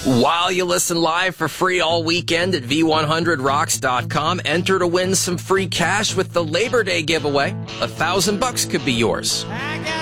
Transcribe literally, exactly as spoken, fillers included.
While you listen live for free all weekend at V one hundred rocks dot com, enter to win some free cash with the Labor Day giveaway. A thousand bucks could be yours.